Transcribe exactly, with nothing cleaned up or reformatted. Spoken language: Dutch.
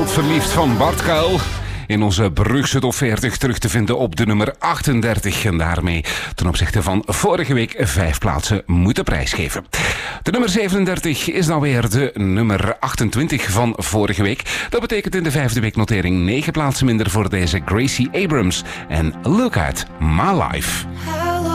Verliefd van Bart Kuil. In onze Brugse Top veertig terug te vinden op de nummer achtendertig. En daarmee ten opzichte van vorige week vijf plaatsen moeten prijsgeven. De nummer zevenendertig is dan weer de nummer achtentwintig van vorige week. Dat betekent in de vijfde weeknotering negen plaatsen minder voor deze Gracie Abrams. En Look at My Life.